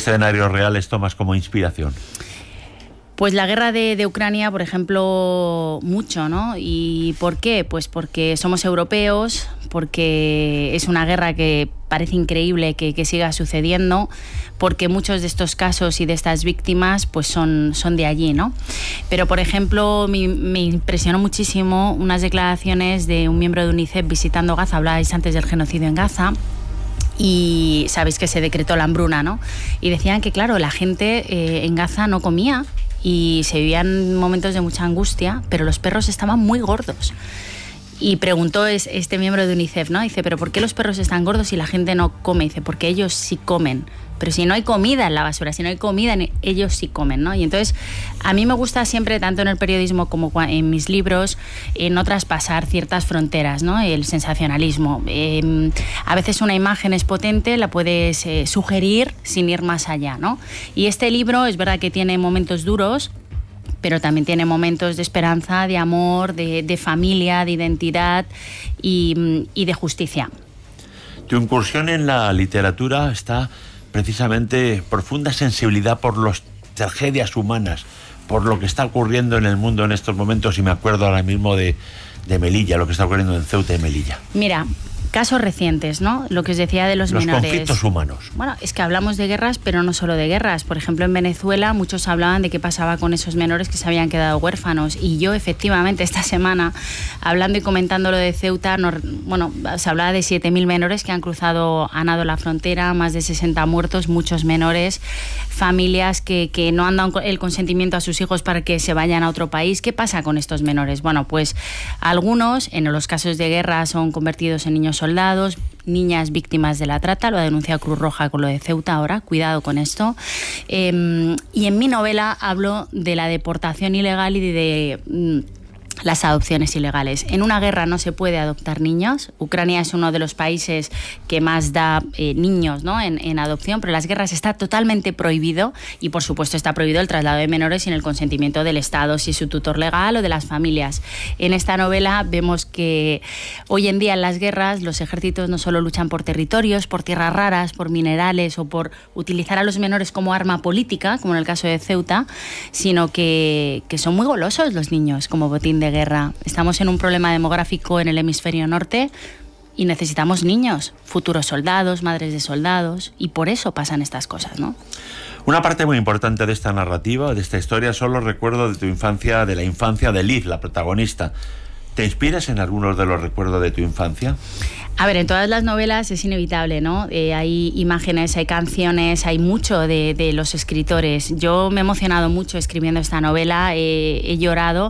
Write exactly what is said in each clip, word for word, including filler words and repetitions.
escenarios reales tomas como inspiración? Pues la guerra de, de Ucrania, por ejemplo, mucho, ¿no? ¿Y por qué? Pues porque somos europeos, porque es una guerra que parece increíble que, que siga sucediendo, porque muchos de estos casos y de estas víctimas pues son, son de allí, ¿no? Pero, por ejemplo, me, me impresionó muchísimo unas declaraciones de un miembro de UNICEF visitando Gaza. Hablabais antes del genocidio en Gaza. Y sabéis que se decretó la hambruna, ¿no? Y decían que, claro, la gente eh, en Gaza no comía y se vivían momentos de mucha angustia, pero los perros estaban muy gordos. Y preguntó es, este miembro de UNICEF, ¿no? Dice, ¿pero por qué los perros están gordos y la gente no come? Dice, porque ellos sí comen. Pero si no hay comida en la basura, si no hay comida, ellos sí comen, ¿no? Y entonces, a mí me gusta siempre, tanto en el periodismo como en mis libros, eh, no traspasar ciertas fronteras, ¿no? El sensacionalismo. Eh, a veces una imagen es potente, la puedes eh, sugerir sin ir más allá, ¿no? Y este libro es verdad que tiene momentos duros, pero también tiene momentos de esperanza, de amor, de, de familia, de identidad y, y de justicia. Tu incursión en la literatura está precisamente profunda sensibilidad por las tragedias humanas, por lo que está ocurriendo en el mundo en estos momentos, y me acuerdo ahora mismo de, de Melilla, lo que está ocurriendo en Ceuta y Melilla. Mira, casos recientes, ¿no? Lo que os decía de los, los menores. Los conflictos humanos. Bueno, es que hablamos de guerras, pero no solo de guerras. Por ejemplo, en Venezuela muchos hablaban de qué pasaba con esos menores que se habían quedado huérfanos. Y yo, efectivamente, esta semana, hablando y comentando lo de Ceuta, no, bueno, se hablaba de siete mil menores que han cruzado, han nado la frontera, más de sesenta muertos, muchos menores, familias que, que no han dado el consentimiento a sus hijos para que se vayan a otro país. ¿Qué pasa con estos menores? Bueno, pues algunos, en los casos de guerra, son convertidos en niños soldados, niñas víctimas de la trata, lo ha denunciado Cruz Roja con lo de Ceuta ahora, cuidado con esto. Eh, y en mi novela hablo de la deportación ilegal y de... de mm, las adopciones ilegales. En una guerra no se puede adoptar niños. Ucrania es uno de los países que más da eh, niños, ¿no? en, en adopción, pero en las guerras está totalmente prohibido, y por supuesto está prohibido el traslado de menores sin el consentimiento del Estado, si es su tutor legal o de las familias. En esta novela vemos que hoy en día en las guerras los ejércitos no solo luchan por territorios, por tierras raras, por minerales o por utilizar a los menores como arma política, como en el caso de Ceuta, sino que, que son muy golosos los niños como botín de guerra. Estamos en un problema demográfico en el hemisferio norte y necesitamos niños, futuros soldados, madres de soldados, y por eso pasan estas cosas, ¿no? Una parte muy importante de esta narrativa, de esta historia, son los recuerdos de tu infancia, de la infancia de Liz, la protagonista. ¿Te inspiras en algunos de los recuerdos de tu infancia? A ver, en todas las novelas es inevitable, ¿no? Eh, hay imágenes, hay canciones, hay mucho de, de los escritores. Yo me he emocionado mucho escribiendo esta novela, eh, he llorado,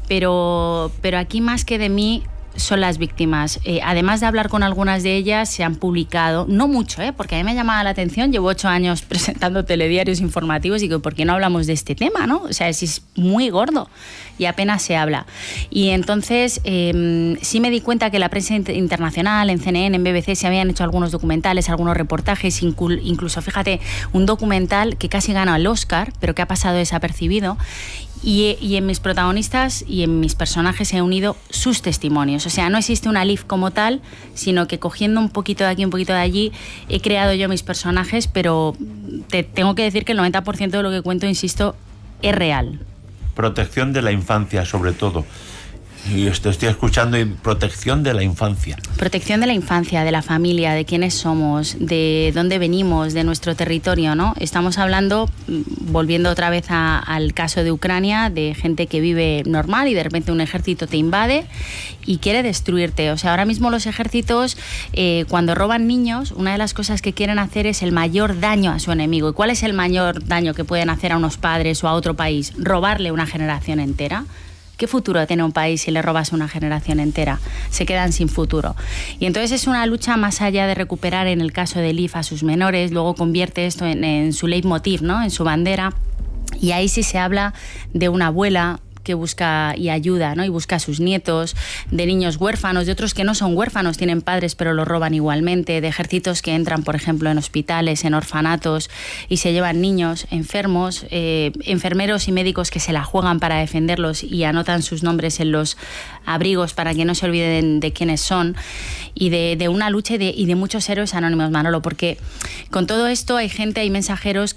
pero, pero aquí más que de mí son las víctimas. Eh, además de hablar con algunas de ellas, se han publicado, no mucho, ¿eh? Porque a mí me llamaba la atención, llevo ocho años presentando telediarios informativos y digo, ¿por qué no hablamos de este tema, no? O sea, es, es muy gordo y apenas se habla. Y entonces eh, sí me di cuenta que la prensa internacional, en C N N, en B B C, se habían hecho algunos documentales, algunos reportajes, incluso, fíjate, un documental que casi ganó el Oscar, pero que ha pasado desapercibido. Y, y en mis protagonistas y en mis personajes he unido sus testimonios. O sea, no existe una Liv como tal, sino que cogiendo un poquito de aquí, un poquito de allí, he creado yo mis personajes, pero te tengo que decir que el noventa por ciento de lo que cuento, insisto, es real. Protección de la infancia, sobre todo. Y esto estoy escuchando, y protección de la infancia. Protección de la infancia, de la familia, de quiénes somos, de dónde venimos, de nuestro territorio, ¿no? Estamos hablando, volviendo otra vez a, al caso de Ucrania, de gente que vive normal y de repente un ejército te invade y quiere destruirte. O sea, ahora mismo los ejércitos, eh, cuando roban niños, una de las cosas que quieren hacer es el mayor daño a su enemigo. ¿Y cuál es el mayor daño que pueden hacer a unos padres o a otro país? Robarle una generación entera. ¿Qué futuro tiene un país si le robas una generación entera? Se quedan sin futuro. Y entonces es una lucha más allá de recuperar, en el caso de Liv, a sus menores, luego convierte esto en, en su leitmotiv, ¿no? En su bandera. Y ahí sí se habla de una abuela que busca y ayuda, ¿no? Y busca a sus nietos, de niños huérfanos, de otros que no son huérfanos, tienen padres pero los roban igualmente, de ejércitos que entran, por ejemplo, en hospitales, en orfanatos y se llevan niños enfermos, eh, enfermeros y médicos que se la juegan para defenderlos y anotan sus nombres en los abrigos para que no se olviden de quiénes son, y de, de una lucha y de, y de muchos héroes anónimos, Manolo, porque con todo esto hay gente, hay mensajeros que